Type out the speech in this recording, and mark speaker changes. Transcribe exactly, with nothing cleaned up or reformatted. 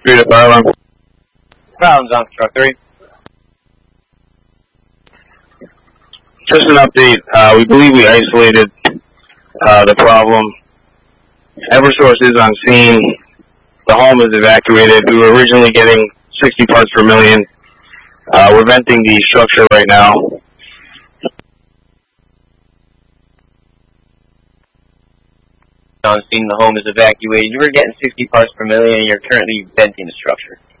Speaker 1: three to fire alarm.
Speaker 2: Problems on truck three.
Speaker 1: Just an update. Uh, we believe we isolated uh, the problem. Eversource is on scene. The home is evacuated. We were originally getting sixty parts per million. Uh, we're venting the structure right now.
Speaker 2: On scene, the home is evacuated. You were getting sixty parts per million, and you're currently venting the structure.